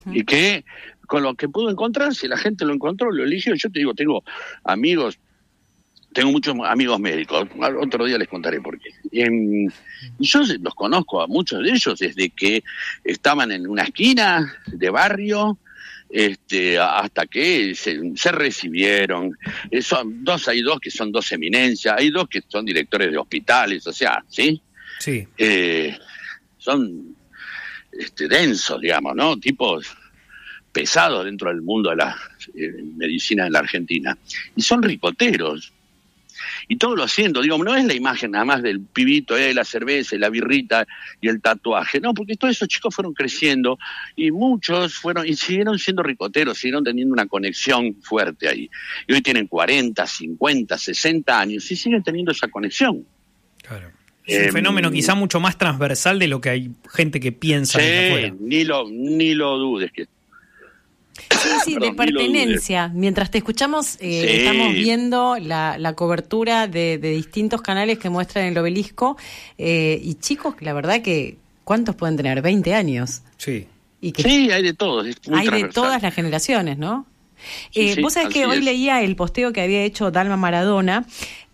Y que con lo que pudo encontrar, si la gente lo encontró, lo eligió. Yo te digo, tengo muchos amigos médicos, otro día les contaré por qué. Y yo los conozco a muchos de ellos desde que estaban en una esquina de barrio, hasta que se recibieron. Hay dos que son dos eminencias, hay dos que son directores de hospitales, o sea, ¿sí? Sí. Son densos, digamos, ¿no? Tipos pesados dentro del mundo de la medicina en la Argentina. Y son ricoteros. Y todo lo haciendo, digo, no es la imagen nada más del pibito, la cerveza, y la birrita y el tatuaje, no, porque todos esos chicos fueron creciendo y muchos fueron y siguieron siendo ricoteros, siguieron teniendo una conexión fuerte ahí. Y hoy tienen 40, 50, 60 años y siguen teniendo esa conexión. Claro. Es un fenómeno quizá mucho más transversal de lo que hay gente que piensa desde afuera. Ni lo dudes que... Sí, de pertenencia. Mientras te escuchamos, estamos viendo la cobertura de distintos canales que muestran el Obelisco, y chicos, la verdad que, ¿cuántos pueden tener? 20 años. Sí. Sí, hay de todos. Hay de todas las generaciones, ¿no? Vos sabés que hoy leía el posteo que había hecho Dalma Maradona,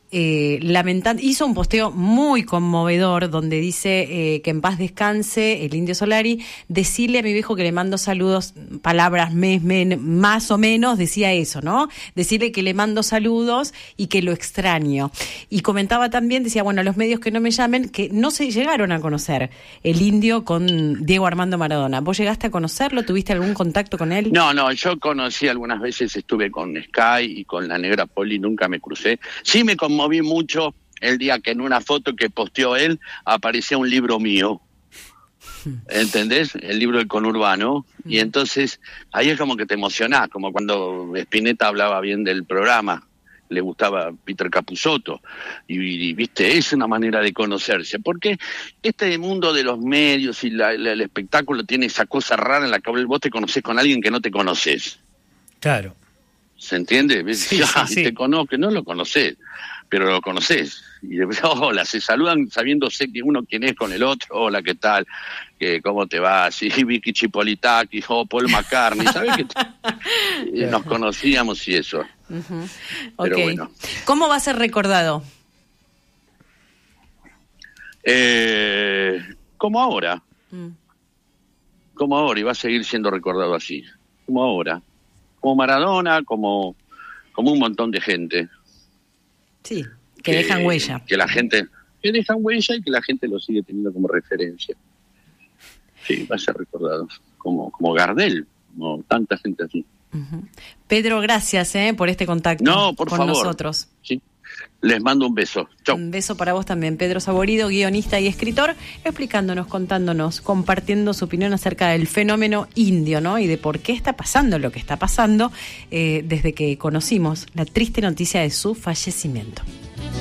hizo un posteo muy conmovedor donde dice que en paz descanse el Indio Solari, decirle a mi viejo que le mando saludos, palabras más o menos decía eso, ¿no? Decirle que le mando saludos y que lo extraño. Y comentaba también, decía, bueno, a los medios que no me llamen, que no se llegaron a conocer el Indio con Diego Armando Maradona. ¿Vos llegaste a conocerlo? ¿Tuviste algún contacto con él? No, yo conocí algunas veces, estuve con Sky y con la Negra Poli, nunca me crucé. Sí me conmoví mucho el día que en una foto que posteó él aparecía un libro mío, ¿entendés? El libro del conurbano, y entonces ahí es como que te emocionás, como cuando Spinetta hablaba bien del programa, le gustaba Peter Capusotto, y viste, es una manera de conocerse, porque este mundo de los medios y el espectáculo tiene esa cosa rara en la que vos te conocés con alguien que no te conoces. Claro. ¿Se entiende? Sí. Te conozco, no lo conocés, pero lo conocés. Y después, hola, se saludan sabiéndose que uno quién es con el otro. Hola, ¿qué tal? ¿Cómo te va? Sí, Vicky Chipolitaki, Paul McCartney, ¿sabés que nos conocíamos y eso? Uh-huh. Pero okay. bueno. ¿Cómo va a ser recordado? Como ahora. Como ahora, y va a seguir siendo recordado así. Como ahora. Como Maradona, como un montón de gente. Sí, que dejan huella. Que dejan huella y que la gente lo sigue teniendo como referencia. Sí, va a ser recordado. Como Gardel, como tanta gente así. Uh-huh. Pedro, gracias por este contacto por con favor. Nosotros. Sí. Les mando un beso. Chau. Un beso para vos también, Pedro Saborido, guionista y escritor, explicándonos, contándonos, compartiendo su opinión acerca del fenómeno indio, ¿no? Y de por qué está pasando lo que está pasando desde que conocimos la triste noticia de su fallecimiento.